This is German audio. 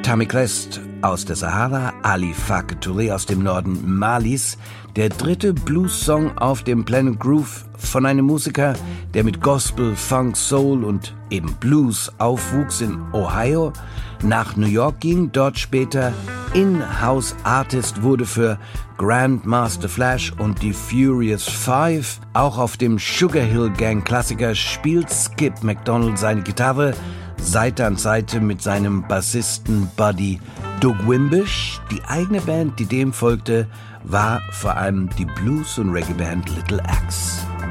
Tammy Crest aus der Sahara, Ali Farka Touré aus dem Norden Malis, der dritte Blues-Song auf dem Planet Groove von einem Musiker, der mit Gospel, Funk, Soul und eben Blues aufwuchs in Ohio, nach New York ging, dort später In-House Artist wurde für Grandmaster Flash und die Furious Five. Auch auf dem Sugar Hill Gang Klassiker spielt Skip McDonald seine Gitarre Seite an Seite mit seinem Bassisten Buddy Doug Wimbish. Die eigene Band, die dem folgte, war vor allem die Blues- und Reggae-Band Little Axe.